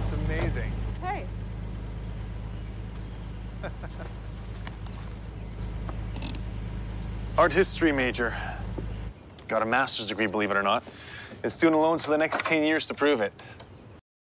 looks amazing. Hey. Art history major. Got a master's degree, believe it or not. And student loans for the next 10 years to prove it.